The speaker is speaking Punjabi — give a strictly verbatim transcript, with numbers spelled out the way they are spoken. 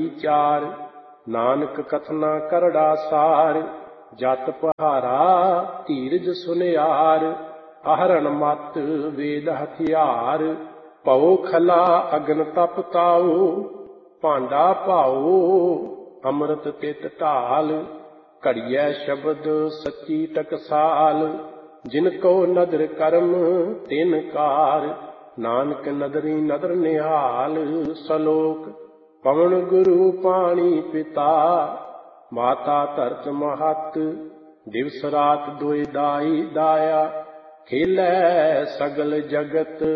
ਵਿਚਾਰ। ਨਾਨਕ ਕਥਨਾ ਕਰੜਾ ਸਾਰ, ਜਤ ਪਹਾਰਾ ਧੀਰਜ ਸੁਨਿਆਰ। ਆਹਰਣ ਮਤ ਵੇਦ ਹਥਿਆਰ, ਭਉ ਖਲਾ ਅਗਨ ਤਪ ਤਾਉ। ਭਾਂਡਾ ਭਾਉ ਅੰਮ੍ਰਿਤ ਤਿਤ ਢਾਲ, ਘੜੀਐ ਸ਼ਬਦ ਸੱਚੀ ਟਕਸਾਲ। ਜਿਨ ਕੋ ਨਦਰ ਕਰਮ ਤਿਨ ਕਾਰ, ਨਾਨਕ ਨਦਰੀ ਨਦਰ ਨਿਹਾਲ। ਸਲੋਕ ਪਵਨ ਗੁਰੂ ਪਾਣੀ ਪਿਤਾ, ਮਾਤਾ ਧਰਤ ਮਹਤ। ਦਿਵਸ ਰਾਤ ਦੁਇ ਦਾਈ ਦਾਇਆ, ਖੇਲੈ ਸਗਲ ਜਗਤ